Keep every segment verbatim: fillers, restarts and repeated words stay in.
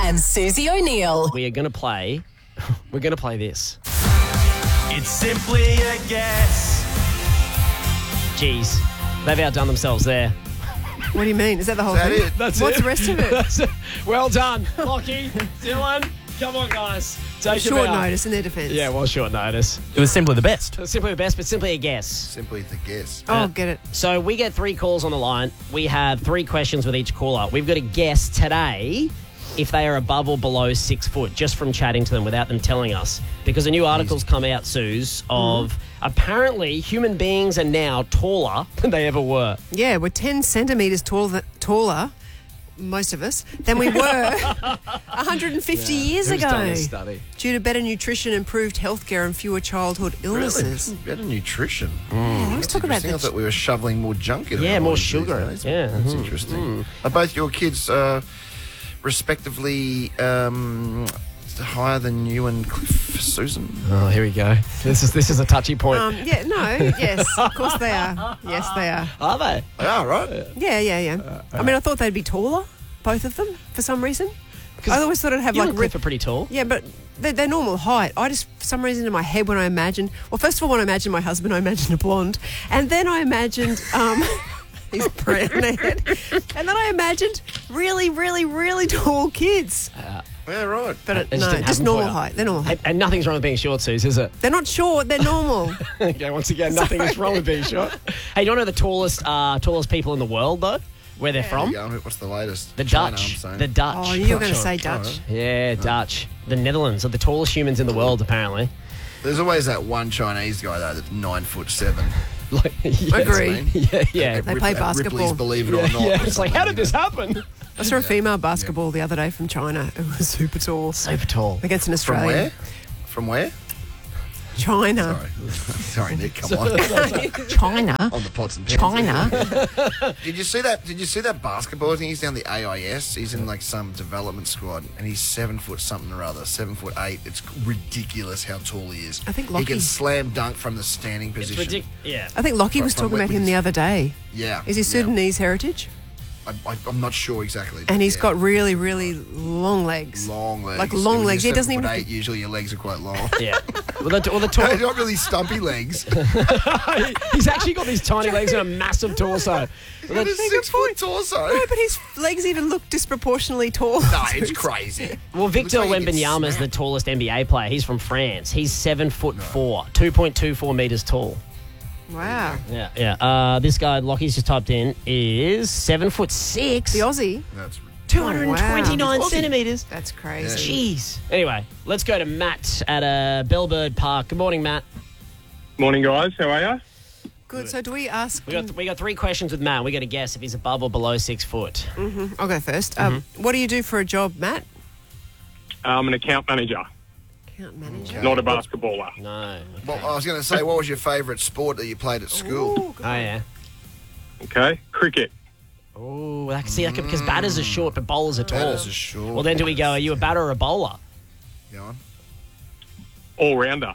and Susie O'Neill. We are going to play, we're going to play this. It's simply a guess. Jeez, they've outdone themselves there. What do you mean? Is that the whole Is that thing? it? That's What's it. the rest of it? That's it. Well done, Lockie, Dylan. Come on, guys. Take Short them out. notice in their defence. Yeah, well, short notice. It was simply the best. Simply the best, but simply a guess. Simply the guess. Oh, get it. So we get three calls on the line. We have three questions with each caller. We've got to guess today if they are above or below six foot, just from chatting to them without them telling us. Because a new article's come out, Suze, of apparently human beings are now taller than they ever were. Yeah, we're ten centimetres taller, taller, most of us, than we were one hundred fifty years Who's ago. done this study? Due to better nutrition, improved healthcare and fewer childhood illnesses. Really? Better nutrition. Yeah, let's talk about Interesting. I that. thought we were shoveling more junk in Yeah, our more bodies sugar. these days. Yeah. That's Mm, interesting. Are both your kids uh, respectively um, higher than you and Cliff, Susan? Oh, here we go. This is this is a touchy point. Um, yeah, no, yes, of course they are. Yes, they are. Are they? They are, right? Yeah, yeah, yeah. I mean, I thought they'd be taller, both of them, for some reason. I always thought I'd have You like and Cliff are pretty tall. Yeah, but they're, they're normal height. I just, for some reason in my head when I imagined, well, first of all, when I imagined my husband, I imagined a blonde. And then I imagined um, his brown head. And then I imagined really, really, really tall kids. Yeah, right. But it, It just no, didn't just happen for normal you. height. They're normal height. And, and nothing's wrong with being short, Suze, is it? They're not short, they're normal. Okay, once again, nothing is wrong with being short. Hey, you want to know the tallest, uh, tallest people in the world, though? Where they're from? Yeah, what's the latest? The China, Dutch. I'm saying. The Dutch. Oh, you were going to Sure. say Dutch. Yeah, Dutch. The Netherlands are the tallest humans in the world, apparently. There's always that one Chinese guy, though, that's nine foot seven. Like, yeah, Agree. Yeah, yeah. At They Rip- play at basketball. Ripley's Believe It or Yeah, Not. yeah. or It's like, something, how did you this know? happen? I saw a female basketball the other day from China. It was super tall. Super tall. Against an From Australian. where? From where? China. Sorry. Sorry, Nick, come on. China. On the pots and pans. China. Did you see that? Did you see that basketball thing? He's down the A I S. He's in like some development squad, and he's seven foot something or other, seven foot eight. It's ridiculous how tall he is. I think he Lockie- can slam dunk from the standing It's position. ridiculous. Yeah. I think Lockie was From talking about him Whitby's. the other day. Yeah, Is he yeah. Sudanese heritage? I, I, I'm not sure exactly. And he's yeah. got really, really long legs. long legs. like long If legs. you're He doesn't seven even foot have eight. Usually your legs are quite long. Yeah. Well, the, well, the They're tall, not really stumpy legs. he's actually got these tiny legs and a massive torso. But a six foot torso. No, but his legs even look disproportionately tall. No, it's crazy. Well, Victor Looks like he gets Wembanyama is the snapped. tallest N B A player. He's from France. He's seven foot four, two point two four meters tall. Wow. Yeah, yeah. Uh, this guy, Lockie's just typed in, is seven foot six, The Aussie? That's two hundred twenty-nine Wow. centimeters. That's crazy. Jeez. Anyway, let's go to Matt at uh, Bellbird Park. Good morning, Matt. Morning, guys. How are you? Good. So do we ask... We got we got three questions with Matt. We got to guess if he's above or below six foot. I'll go first. Um, what do you do for a job, Matt? I'm an account manager, Account manager. not a basketballer. No. Well, I was going to say, what was your favourite sport that you played at school? Ooh, good. Oh yeah. Okay, cricket. Oh, I can see that because batters are short, but bowlers are tall. Batters are short. Well, then do we go? Are you a batter or a bowler? Go on. All rounder.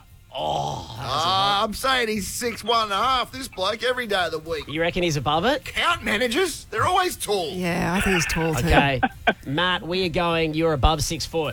Ah, I'm saying he's six one and a half. This bloke every day of the week. You reckon he's above it? Count managers, they're always tall. Yeah, I think he's tall too. Okay, Matt, we are going. You're above six foot.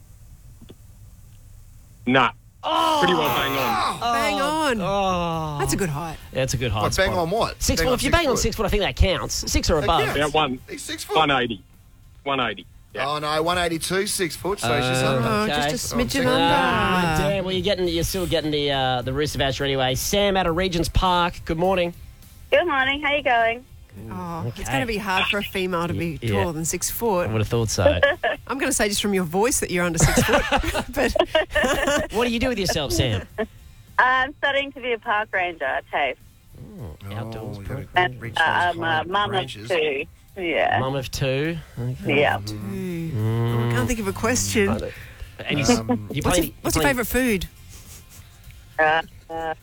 Nah. Pretty well bang on. Bang on. Oh, That's a good height. that's a good height. What, bang spot. on what? Six. Bang Well, on if you bang on foot. six foot, I think that counts. Six or That above. counts. Yeah, one. He's six foot. one eighty. one eighty. Yeah. Oh no, one eighty-two, six foot. So she's Uh, under. Oh, Okay. just a smidgen Oh, under. Ah, damn. Well, you're getting. You're still getting the uh, the Rooster voucher anyway. Sam out of Regent's Park. Good morning. Good morning. How you going? Oh, it's Okay. going to be hard for a female to be Yeah. taller than six foot. I would have thought so. I'm going to say just from your voice that you're under six foot. But What do you do with yourself, Sam? I'm studying to be a park ranger at TAFE. Outdoors. Oh, you gotta And reach uh, those I'm a high mum of branches. two. Yeah. Mum of two. Okay. Yeah. I can't think of a question. And you, Um, you What's play, your, what's your favourite food? Uh, uh,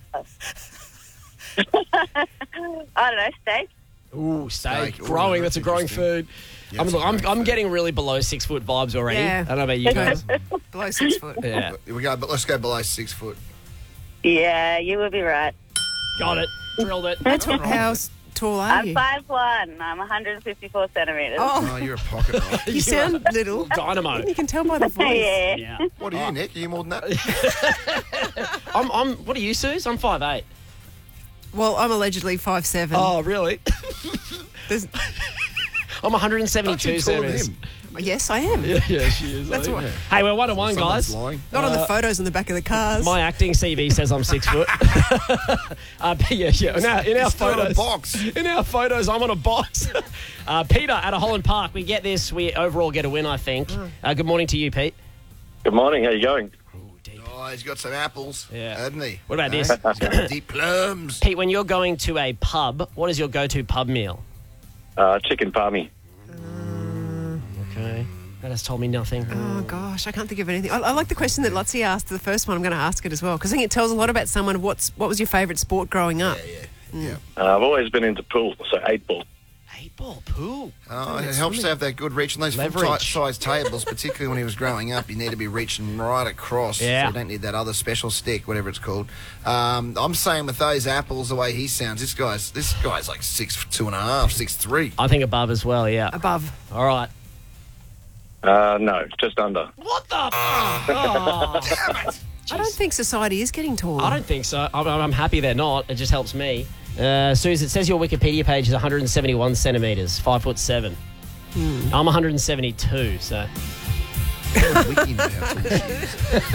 I don't know, steak. Ooh, steak. Steak. Ooh, Growing. That's that's a growing interesting. food. Yeah, I'm, it's a I'm, great I'm food. getting really below six foot vibes already. Yeah. I don't know about you guys. Below six foot. Yeah. Here we go, but let's go below six foot. Yeah, you would be right. Got it. Drilled it. That's what, how s- tall are I'm you? five one. I'm one hundred fifty-four centimetres. Oh, Oh, you're a pocket rock. you sound little. Dynamo. You can tell by the voice. yeah. Yeah. What are you, Nick? Are you more than that? I'm, I'm, what are you, Suze? I'm five eight. Well, I'm allegedly five seven. Oh, really? There's- I'm one hundred Aren't seventy-two you taller than centimetres. him? yes, I am. Yeah, yeah, she is. That's what. Hey, we're one to one, Someone's guys. lying. Not on the photos on the back of the cars. My acting C V says I'm six foot. uh, but yeah, yeah. In our, in our He's still on a photos, box. in our photos, I'm on a box. uh, Peter at a Holland Park. We get this. We overall get a win, I think. Uh, good morning to you, Pete. Good morning. How you going? Oh, he's got some apples, Yeah. hasn't he? What about No? this? He's got deep plums. Pete, when you're going to a pub, what is your go-to pub meal? Uh, chicken palmy. Okay, that has told me nothing. Oh gosh, I can't think of anything. I, I like the question that Lutzi asked. The first one, I'm going to ask it as well because I think it tells a lot about someone. What's what was your favourite sport growing up? Yeah, yeah, yeah. Uh, I've always been into pool, so eight ball. Eight ball pool. Oh, it helps to have that good reach. And those Leverage. full-size tables, particularly when he was growing up, you need to be reaching right across. Yeah. So you don't need that other special stick, whatever it's called. Um, I'm saying with those apples, the way he sounds, this guy's this guy's like six two and a half, six three. I think above as well. Yeah. Above. All right. Uh, no, just under. What the? Oh. I don't think society is getting taller. I don't think so. I'm, I'm happy they're not. It just helps me. Uh, Suze, it says your Wikipedia page is one hundred seventy-one centimetres, five foot seven. I'm one hundred seventy-two, so. Wiki know how tall she is.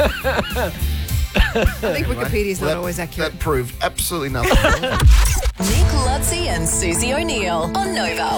I think Wikipedia is not That- always accurate. That proved absolutely nothing. Nick Lutzi and Susie O'Neill on Nova.